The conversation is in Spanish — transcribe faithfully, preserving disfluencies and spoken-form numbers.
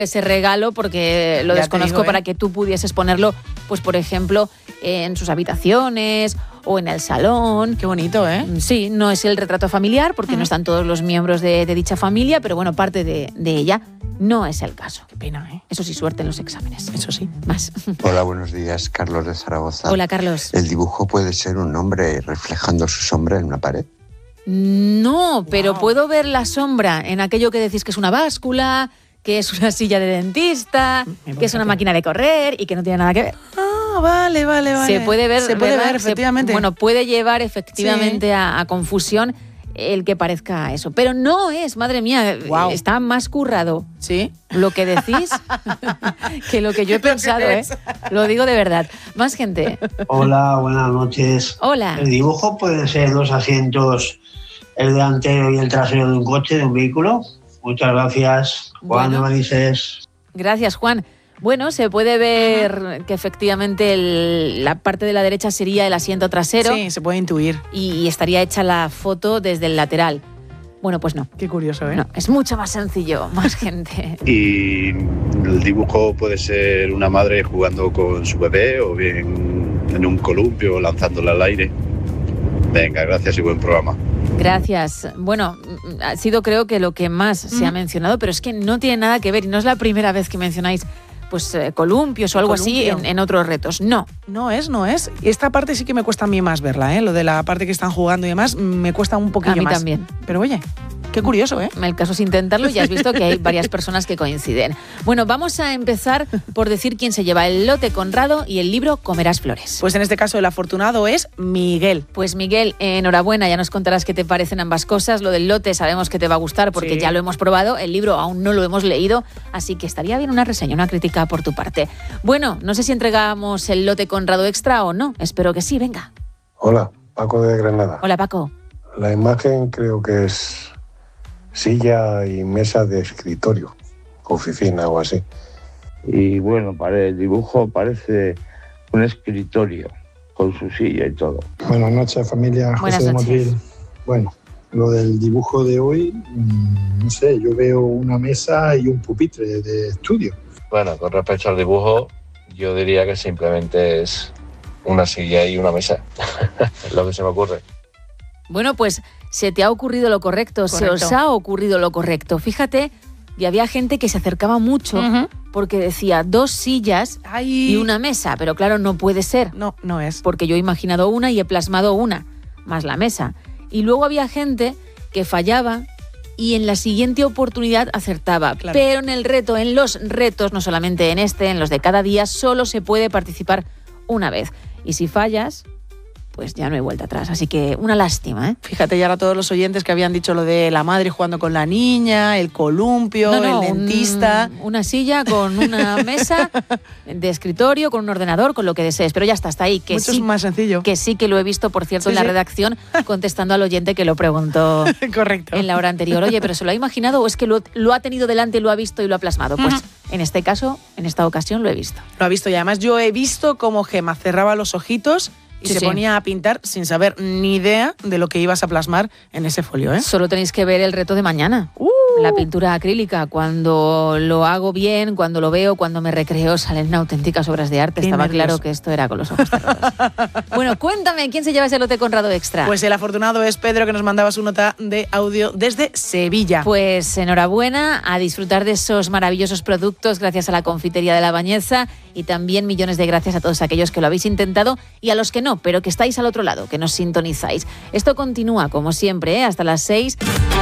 ese regalo porque lo Ya desconozco digo, ¿eh? para que tú pudieses ponerlo, pues por ejemplo, en sus habitaciones o en el salón. Qué bonito, ¿eh? Sí, no es el retrato familiar porque uh-huh. no están todos los miembros de, de dicha familia, pero bueno, parte de, de ella no es el caso. Qué pena, ¿eh? Eso sí, suerte en los exámenes. Eso sí. Más. Hola, buenos días, Carlos de Zaragoza. Hola, Carlos. ¿El dibujo puede ser un hombre reflejando su sombra en una pared? No, pero wow. puedo ver la sombra en aquello que decís que es una báscula, que es una silla de dentista, que es una máquina de correr y que no tiene nada que ver. Ah, vale, vale, vale. Se puede ver, Se puede ¿verdad? ver, efectivamente. Se, bueno, puede llevar efectivamente sí. a, a confusión el que parezca eso. Pero no es, madre mía, wow. está más currado. ¿Sí? Lo que decís que lo que yo he pensado, ¿eh? Lo digo de verdad. Más gente. Hola, buenas noches. Hola. El dibujo puede ser dos asientos, el delantero y el trasero de un coche, de un vehículo. Muchas gracias, Juan bueno, de Manises. Gracias, Juan. Bueno, se puede ver que efectivamente el, la parte de la derecha sería el asiento trasero. Sí, se puede intuir. Y, y estaría hecha la foto desde el lateral. Bueno, pues no. Qué curioso, ¿eh? No, es mucho más sencillo, más gente. Y el dibujo puede ser una madre jugando con su bebé o bien en un columpio lanzándole al aire. Venga, gracias y buen programa. Gracias. Bueno, ha sido creo que lo que más mm. se ha mencionado, pero es que no tiene nada que ver y no es la primera vez que mencionáis pues eh, columpios o algo Columpio. así en, en otros retos. No. No es, no es. Esta parte sí que me cuesta a mí más verla, ¿eh? Lo de la parte que están jugando y demás, me cuesta un poquillo más. A mí más. también. Pero oye, qué curioso, ¿eh? El caso es intentarlo y ya has visto que hay varias personas que coinciden. Bueno, vamos a empezar por decir quién se lleva el lote Conrado y el libro Comerás Flores. Pues en este caso el afortunado es Miguel. Pues Miguel, enhorabuena, ya nos contarás qué te parecen ambas cosas. Lo del lote sabemos que te va a gustar porque sí. ya lo hemos probado. El libro aún no lo hemos leído, así que estaría bien una reseña, una crítica por tu parte. Bueno, no sé si entregamos el lote Conrado extra o no. Espero que sí, venga. Hola, Paco de Granada. Hola, Paco. La imagen creo que es silla y mesa de escritorio, oficina o así. Y bueno, para el dibujo parece un escritorio con su silla y todo. Buenas noches, familia. Buenas José noches. de Motril. Bueno, lo del dibujo de hoy, mmm, no sé, yo veo una mesa y un pupitre de estudio. Bueno, con respecto al dibujo, yo diría que simplemente es una silla y una mesa. Es lo que se me ocurre. Bueno, pues se te ha ocurrido lo correcto, correcto. se os ha ocurrido lo correcto. Fíjate, y había gente que se acercaba mucho uh-huh. porque decía dos sillas Ay. y una mesa, pero claro, no puede ser. No, no es. Porque yo he imaginado una y he plasmado una, más la mesa. Y luego había gente que fallaba y en la siguiente oportunidad acertaba. Claro. Pero en el reto, en los retos, no solamente en este, en los de cada día, solo se puede participar una vez. Y si fallas, pues ya no hay vuelta atrás. Así que una lástima, ¿eh? Fíjate ya a todos los oyentes que habían dicho lo de la madre jugando con la niña, el columpio, no, no, el dentista. Un, una silla con una mesa de escritorio, con un ordenador, con lo que desees. Pero ya está, hasta ahí. Que Mucho sí, más sencillo. Que sí que lo he visto, por cierto, sí, en la sí. redacción, contestando al oyente que lo preguntó Correcto. en la hora anterior. Oye, ¿pero se lo ha imaginado o es que lo, lo ha tenido delante, lo ha visto y lo ha plasmado? Pues uh-huh. en este caso, en esta ocasión, lo he visto. Lo ha visto y además yo he visto cómo Gemma cerraba los ojitos y sí, se sí. ponía a pintar sin saber ni idea de lo que ibas a plasmar en ese folio, ¿eh? Solo tenéis que ver el reto de mañana. Uh. La pintura acrílica. Cuando lo hago bien, cuando lo veo, cuando me recreo, salen auténticas obras de arte. Qué Estaba nervioso. Claro que esto era con los ojos cerrados. Bueno, cuéntame, ¿quién se lleva ese lote Conrado extra? Pues el afortunado es Pedro, que nos mandaba su nota de audio desde Sevilla. Pues enhorabuena, a disfrutar de esos maravillosos productos gracias a la confitería de La Bañeza y también millones de gracias a todos aquellos que lo habéis intentado y a los que no, pero que estáis al otro lado, que nos sintonizáis. Esto continúa, como siempre, ¿eh? Hasta las seis.